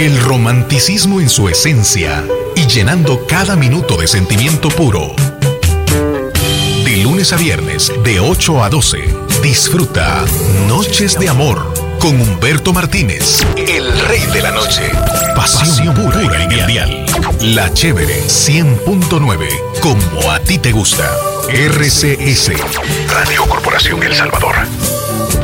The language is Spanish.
El romanticismo en su esencia y llenando cada minuto de sentimiento puro. De lunes a viernes, de 8 a 12, disfruta Noches de Amor con Humberto Martínez, el rey de la noche. Pasión pura y mundial. La Chévere 100.9, como a ti te gusta. RCS, Radio Corporación El Salvador.